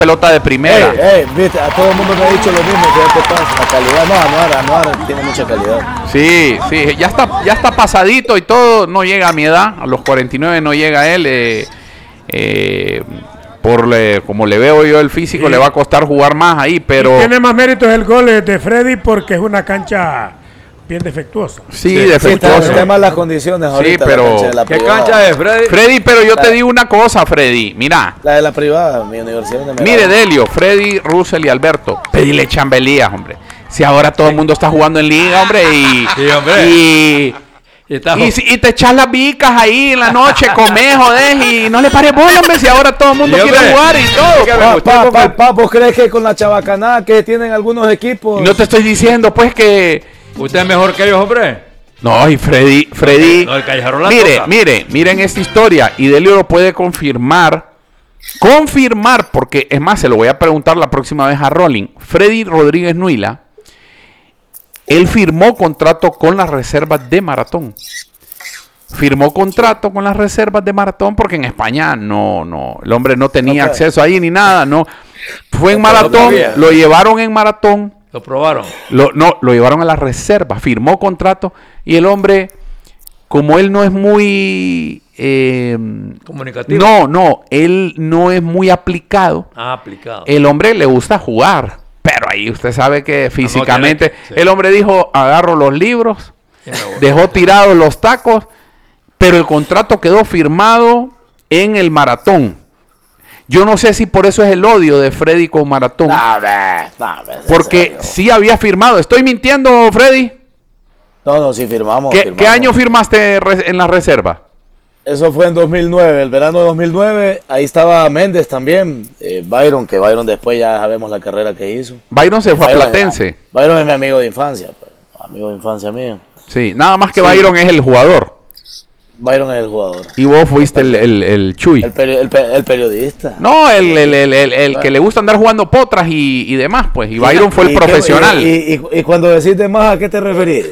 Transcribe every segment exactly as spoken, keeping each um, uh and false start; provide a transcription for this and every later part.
pelota de primera. Ey, ey, viste, a todo el mundo me ha dicho lo mismo, ¿qué te pasa? La calidad, no, Anuar, Anuar tiene mucha calidad. Sí, sí, ya está, ya está pasadito y todo, no llega a mi edad, a los cuarenta y nueve no llega él, eh, eh, por le, como le veo yo el físico, sí. Le va a costar jugar más ahí, pero... Y tiene más méritos el gol de Freddy porque es una cancha bien defectuosa. Sí, sí defectuosa. Sí, está las condiciones ahorita. Sí, pero... La cancha de la ¿Qué cancha es, Freddy? Freddy, pero yo la, te digo una cosa, Freddy, mira. La de la privada, mi universidad. De Mire, Delio, Freddy, Russell y Alberto, pedile chambelías, hombre. Si ahora todo el mundo está jugando en liga, hombre, y... Sí, hombre. Y... Y, y, y te echas las vicas ahí en la noche, comes, joder, y no le pares bola, hombre, si ahora todo el mundo sí, quiere hombre. jugar y todo. Pa, pa, pa, ¿Vos crees que con la chabacanada que tienen algunos equipos? Y no te estoy diciendo, pues, que... ¿Usted es mejor que ellos, hombre? No, y Freddy, Freddy... No, el Callejero la mire, toca. mire, miren esta historia, y Delio lo puede confirmar, confirmar, porque, es más, se lo voy a preguntar la próxima vez a Rolling. Freddy Rodríguez Nuila, él firmó contrato con las reservas de Maratón. Firmó contrato con las reservas de Maratón porque en España no, no, el hombre no tenía okay. acceso ahí ni nada, no. Fue en Maratón, lo llevaron en Maratón. Lo probaron. Lo, no, lo llevaron a las reservas, firmó contrato y el hombre, como él no es muy... Eh, comunicativo. No, no, él no es muy aplicado. Ah, aplicado. El hombre le gusta jugar. Pero ahí usted sabe que físicamente... No, no, sí. El hombre dijo, agarro los libros, dejó tirados los tacos, pero el contrato quedó firmado en el Maratón. Yo no sé si por eso es el odio de Freddy con Maratón. No, no, no, porque sí había firmado. ¿Estoy mintiendo, Freddy? No, no, sí firmamos. ¿Qué, firmamos. ¿qué año firmaste en la reserva? Eso fue en dos mil nueve, el verano de dos mil nueve, ahí estaba Méndez también, eh, Byron, que Byron después ya sabemos la carrera que hizo. Byron se fue Byron a Platense. Es, Byron es mi amigo de infancia, pues, amigo de infancia mío. Sí, nada más que sí. Byron es el jugador. Byron es el jugador. Y vos fuiste el, el, el Chuy. El, peri el, el periodista. No, el, el, el, el, el que le gusta andar jugando potras y, y demás, pues. Y Byron fue el y, profesional. Y, y, y, y cuando decís de más, ¿a qué te referís?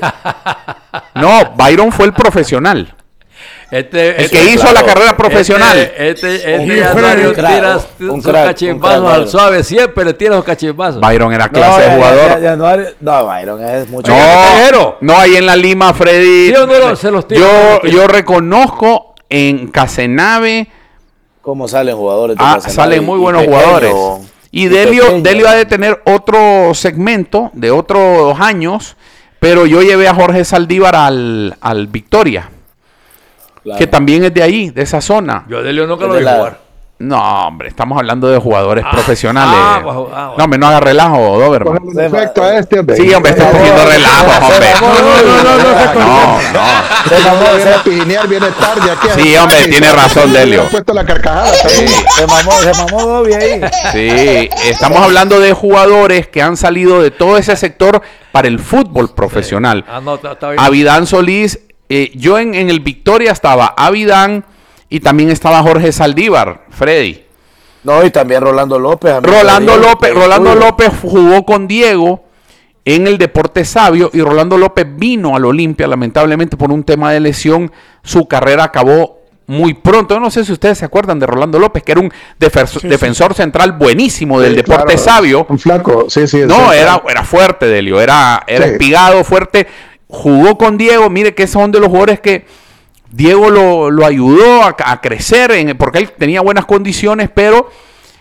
No, Byron fue el profesional. Este, el este, que hizo claro, la carrera profesional. Este, este, este un, ya un Mario crack, tiras un sus crack, cachimbazos un crack, al suave, siempre le tiras los cachimbazos. Byron era clase no, de jugador. Ya, ya, ya, no, no, Byron es mucho. No, no, ahí en la Lima, Freddy. ¿Sí o no, se los tira, yo, yo reconozco en Casenave. ¿Cómo salen jugadores? De ah, Casenave salen muy buenos pequeño, jugadores. Y, y Delio, pequeño. Delio ha de tener otro segmento de otros años, pero yo llevé a Jorge Saldívar al, al Victoria. Claro. Que también es de ahí, de esa zona. Yo a Delio nunca lo vi jugar. No, hombre, estamos hablando de jugadores ah, profesionales. Ah, pues, ah, bueno. No, hombre, no haga relajo, Doberman. Perfecto a este, hombre. Sí, hombre, está cogiendo relajo, hombre. No, no, no, no, no. Viene a pijinear, viene tarde aquí. Sí, hombre, tiene razón, Delio. puesto la carcajada. Sí. Se mamó, se mamó Dobby ahí. Sí, estamos hablando de jugadores que han salido de todo ese sector para el fútbol profesional. Sí. Ah, no, está, está bien. Avidán Solís, eh, yo en, en el Victoria estaba Avidán y también estaba Jorge Saldívar, Freddy. No, y también Rolando López. Rolando Diego, López, Rolando López jugó con Diego en el Deporte Sabio y Rolando López vino al Olimpia, lamentablemente por un tema de lesión, su carrera acabó muy pronto. Yo no sé si ustedes se acuerdan de Rolando López, que era un defensor, sí, defensor sí. central buenísimo del sí, Deporte claro, Sabio. Un flaco, sí, sí. No, sí, era, claro. era fuerte, Delio, era, era sí. espigado, fuerte. Jugó con Diego, mire que son de los jugadores que Diego lo, lo ayudó a, a crecer, en, porque él tenía buenas condiciones, pero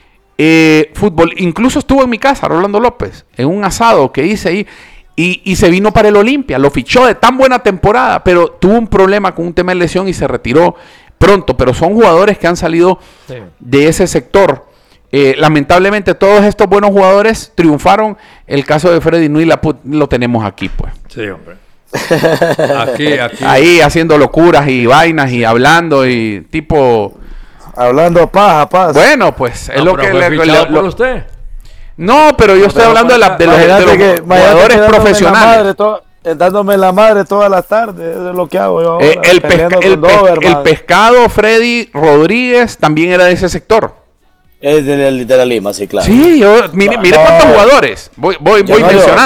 eh, fútbol, incluso estuvo en mi casa, Rolando López, en un asado que hice ahí, y, y se vino para el Olimpia, lo fichó de tan buena temporada, pero tuvo un problema con un tema de lesión y se retiró pronto, pero son jugadores que han salido sí. de ese sector. Eh, lamentablemente todos estos buenos jugadores triunfaron. El caso de Freddy Nuila lo tenemos aquí, pues. Sí, hombre. Aquí, aquí. Ahí haciendo locuras y vainas y hablando y tipo... Hablando paja, paja. Bueno, pues es no, lo que... le, le, le, lo, usted. No, pero yo estoy hablando de, la, de los, de los que, jugadores profesionales. To, dándome la madre todas las tardes, eso es lo que hago yo ahora, eh, el, pesca, el, Dover, el pescado Freddy Rodríguez también era de ese sector. Es de, de, de la Lima, sí, claro. Sí, yo, mire, mire no, cuántos no, jugadores voy, voy, voy no, mencionando.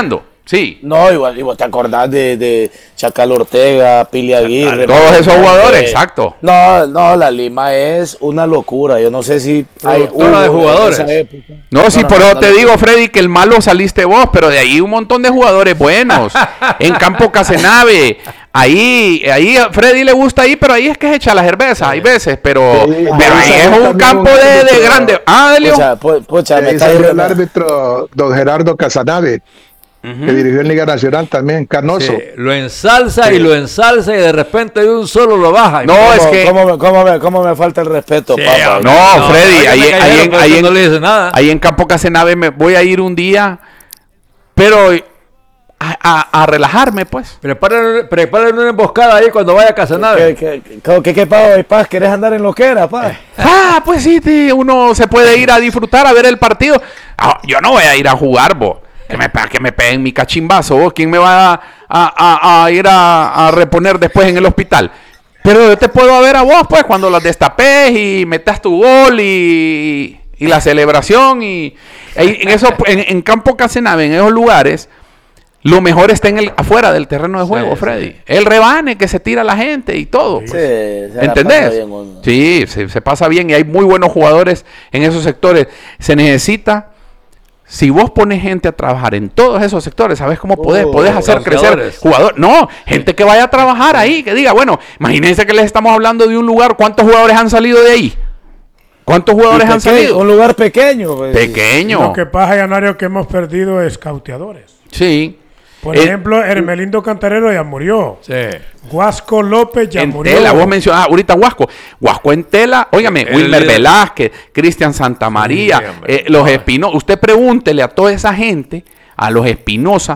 Sí. No, igual, igual te acordás de, de Chacal Ortega, Pili Aguirre. Todos esos jugadores, eh, exacto. No, no, la Lima es una locura. Yo no sé si hay Productora de hubo en jugadores. esa época. No, sí, no, pero no, te no. digo, Freddy, que el malo saliste vos, pero de ahí un montón de jugadores buenos. En Campo Casenave, ahí, ahí a Freddy le gusta ahí, pero ahí es que se echa la cerveza, hay veces, pero, Sí, pero ahí ahí es salió un también campo un de, de árbitro. grande. Ah, Delio. Pucha, pu- pucha, me Ahí está salió el diciendo- árbitro don Gerardo Casanave, que dirigió en Liga Nacional también, Canoso. Sí, lo ensalza y lo ensalza y de repente de un solo lo baja. No, ¿Cómo, es que- ¿cómo, me, cómo, me, ¿Cómo me falta el respeto, Sí, papá? No, Freddy, ya ahí, me ahí, cayeron, en, pero ahí, tú en- no le dices nada. ahí en Campo Casenave me voy a ir un día, pero a, a- a relajarme, pues. Preparen, preparen una emboscada ahí cuando vaya a Casanave. ¿Qué, qué, qué, qué, qué, Pau, y Paz? ¿Querés andar en lo que era, Paz? Ah, pues sí, sí, uno se puede ir a disfrutar, a ver el partido. Ah, yo no voy a ir a jugar, vos. Que me, pe- que me peguen mi cachimbazo, vos. ¿Quién me va a, a- a- a ir a, a reponer después en el hospital? Pero yo te puedo ver a vos, pues, cuando las destapes y metas tu gol y, y la celebración. Y, ahí en, eso, en, en Campo Casenave, en esos lugares, lo mejor está en el, afuera del terreno de juego, Sí, Freddy. sí. El rebane que se tira la gente y todo. Sí, pues. se la pasa ¿Entendés? bien uno. Sí, se, se pasa bien y hay muy buenos jugadores en esos sectores. Se necesita, si vos pones gente a trabajar en todos esos sectores, ¿sabes cómo podés? Oh, podés hacer crecer campeadores. jugadores. No, gente que vaya a trabajar ahí, que diga, bueno, imagínense que les estamos hablando de un lugar, ¿cuántos jugadores han salido de ahí? ¿Cuántos jugadores han Pequeño, salido? un lugar pequeño. Pues. Pequeño. Lo que pasa, Yanario, que hemos perdido es cauteadores. Sí. Por Eh, ejemplo, Hermelindo Cantarero ya murió. Sí. Guasco López ya en murió. Tela, vos mencionás ahorita Huasco. Huasco en Tela, óigame, El Wilmer líder. Velázquez, Cristian Santamaría, Sí, hombre. eh, los Espinosa. Usted pregúntele a toda esa gente, a los Espinosa,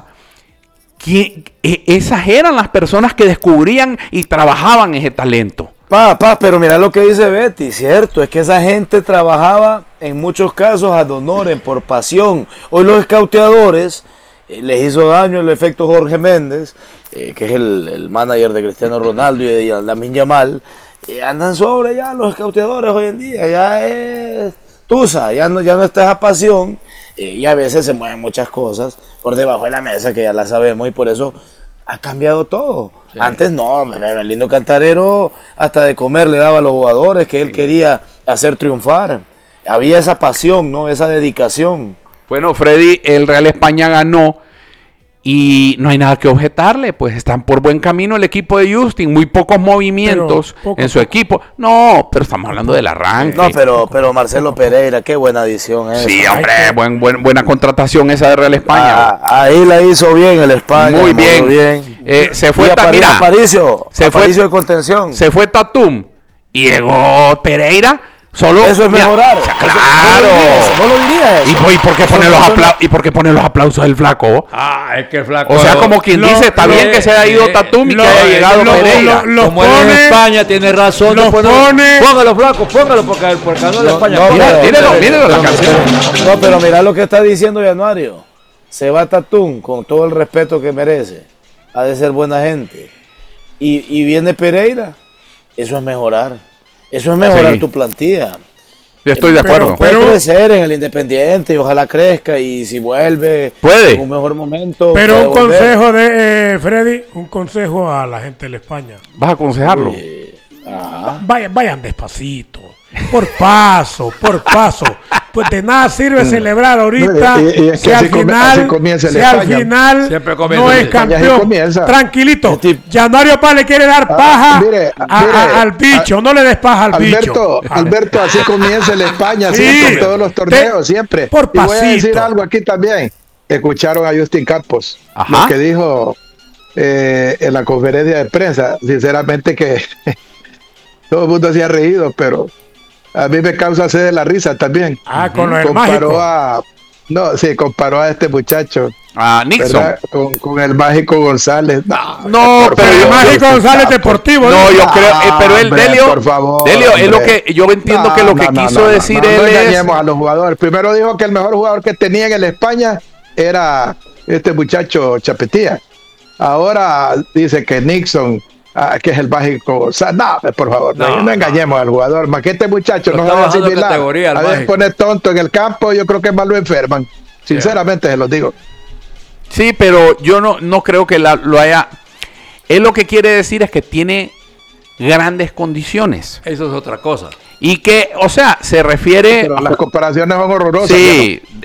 que eh, esas eran las personas que descubrían y trabajaban ese talento. Pa, pa, pero mira lo que dice Betty, cierto, es que esa gente trabajaba en muchos casos ad honorem, por pasión. Hoy los escauteadores eh, les hizo daño el efecto Jorge Méndez, eh, que es el, el manager de Cristiano Ronaldo y de Lamine Yamal, eh, andan sobre ya los escauteadores hoy en día, ya es tusa, ya no, ya no está esa pasión, eh, y a veces se mueven muchas cosas por debajo de la mesa que ya la sabemos y por eso ha cambiado todo. Sí. Antes no, el lindo Cantarero hasta de comer le daba a los jugadores que él quería hacer triunfar. Había esa pasión, ¿no? Esa dedicación. Bueno, Freddy, el Real España ganó y no hay nada que objetarle, pues están por buen camino el equipo de Justin, muy pocos movimientos Pero poco, en su poco. equipo. No, pero estamos hablando del arranque. No, pero, pero Marcelo Pereira, qué buena adición es. Sí, hombre, buen, buen- buena contratación esa de Real España. Ah, ahí la hizo bien el España. Muy bien. muy bien. Eh, se fue Y ta- Apari- mira, Aparicio, se fue- Aparicio de contención. Se fue Tatum y llegó Pereira. Solo Eso es mira, mejorar. o sea, Eso- claro. No lo diría eso. ¿Y, por- y por qué pone los apla- ¿Y por qué pone los aplausos del flaco? Ah, es que el flaco. O sea, como quien Lo- dice, está lo- bien que se haya ido eh, Tatum y lo- que haya llegado lo- Pereira. lo- lo- como él pone- en España tiene razón de lo ponerlo. pone- Póngalo, flaco, póngalo, porque, porque ganó la España. No, Mira, pero- mírelo, pero- mírelo la pero- canción. No, pero mira lo que está diciendo Januario. Se va Tatum con todo el respeto que merece. Ha de ser buena gente. Y, y viene Pereira. Eso es mejorar. Eso es mejorar Sí. tu plantilla. Yo estoy de Pero- acuerdo. Puede Pero- crecer en el Independiente y ojalá crezca. Y si vuelve Puede. en un mejor momento. Pero puede un volver. consejo de eh, Freddy, un consejo a la gente de España. ¿Vas a aconsejarlo? Ajá. Vayan, vayan despacito, por paso, por paso. Pues de nada sirve celebrar ahorita Y- y- y es que si al así come- final, así comienza el si al España. final Siempre comienza no así. es España así campeón. comienza. Tranquilito. Este- Januario Paz le quiere dar Ah, paja mire, a- mire, a- al bicho, a- no le des paja al Alberto, bicho. Alberto, así comienza el España, Sí. siempre, en todos los torneos, Te- siempre. por y voy a decir pasito. algo aquí también. Escucharon a Justin Campos, Ajá. lo que dijo eh, en la conferencia de prensa. Sinceramente que todo el mundo se ha reído, pero a mí me causa sed de la risa también. Ah, con lo del comparó mágico. a, no, sí, comparó a este muchacho, A Nixon. ¿verdad? Con, con el mágico González. No, No, por pero El yo- favor, Mágico Justin González Campos. Deportivo. No, yo creo, eh, pero el Hombre, Delio, por favor, Delio, es lo hombre. que yo entiendo que lo que No, no, quiso no, no, decir no, él no es. engañemos a los jugadores. Primero dijo que el mejor jugador que tenía en el España era este muchacho Chapetía. Ahora dice que Nixon, ah, que es el mágico. O sea, no, por favor, no, No, no engañemos al jugador. Más que este muchacho Lo no está se va a bajando de asimilar. categoría el A ver, mágico. pone tonto en el campo, yo creo que más lo enferman. Sinceramente se los digo. Sí, pero yo no, no creo que la- lo haya... Él lo que quiere decir es que tiene grandes condiciones. Eso es otra cosa. Y que, o sea, se refiere... Pero las comparaciones son horrorosas. Sí,